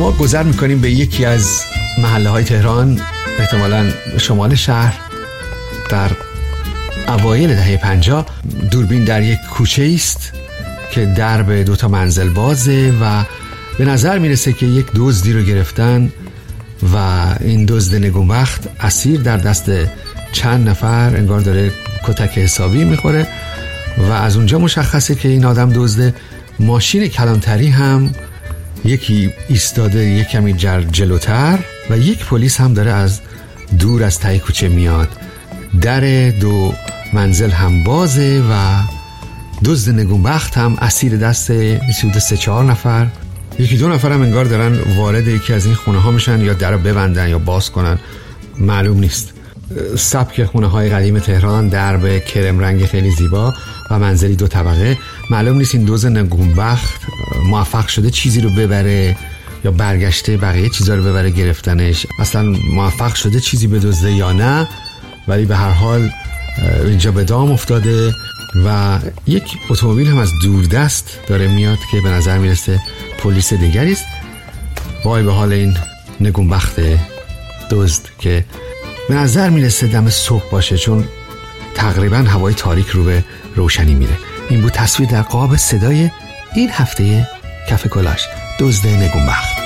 ما گذر میکنیم به یکی از محله های تهران، احتمالاً شمال شهر. در اوایل دهه 50 دوربین در یک کوچه است که درب 2 منزل بازه و به نظر میرسه که یک دزدی رو گرفتن و این دزد نگونبخت اسیر در دست چند نفر، انگار داره کتک حسابی میخوره و از اونجا مشخصه که این آدم دزده. ماشین کلانتری هم یکی ایستاده یک کمی جلوتر و یک پلیس هم داره از دور از ته کوچه میاد. در 2 منزل هم بازه و دزد نگونبخت هم اسیر دست 3-4 نفر. 1-2 نفر هم انگار دارن وارد یکی از این خونه ها میشن، یا در رو ببندن یا باز کنن، معلوم نیست. سبک خونه های قدیم تهران، درب کرم رنگ خیلی زیبا و منزلی 2 طبقه. معلوم نیست این دزد نگونبخت موفق شده چیزی رو ببره یا برگشته بقیه چیزا رو ببره گرفتنش، اصلا موفق شده چیزی بدزده یا نه، ولی به هر حال اینجا به دام افتاده و یک اتومبیل هم از دوردست داره میاد که به نظر میرسه پلیس دیگری است. وای به حال این نگونبخت دزد که به نظر میرسه دم صبح باشه، چون تقریبا هوای تاریک رو به روشنی میره. این بود تصویر در قاب صدای این هفته کف کلاش، دزد نگونبخت.